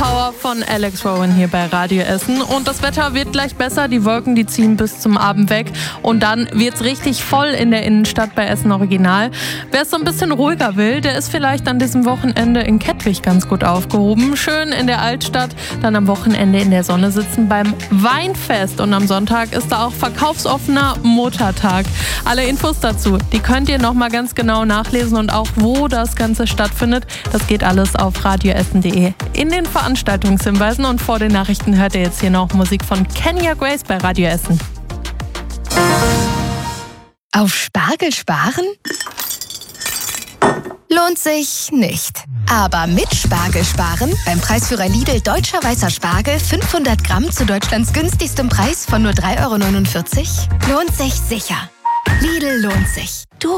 Power von Alex Rowan hier bei Radio Essen. Und das Wetter wird gleich besser. Die Wolken, die ziehen bis zum Abend weg. Und dann wird's richtig voll in der Innenstadt bei Essen Original. Wer es so ein bisschen ruhiger will, der ist vielleicht an diesem Wochenende in Kettwig ganz gut aufgehoben. Schön in der Altstadt, dann am Wochenende in der Sonne sitzen beim Weinfest. Und am Sonntag ist da auch verkaufsoffener Muttertag. Alle Infos dazu, die könnt ihr nochmal ganz genau nachlesen und auch wo das Ganze stattfindet. Das geht alles auf radioessen.de. In den Veranstaltungshinweisen und vor den Nachrichten hört ihr jetzt hier noch Musik von Kenya Grace bei Radio Essen. Auf Spargel sparen? Lohnt sich nicht. Aber mit Spargel sparen, beim Preisführer Lidl Deutscher Weißer Spargel 500 Gramm zu Deutschlands günstigstem Preis von nur 3,49 €, lohnt sich sicher. Lidl lohnt sich. Du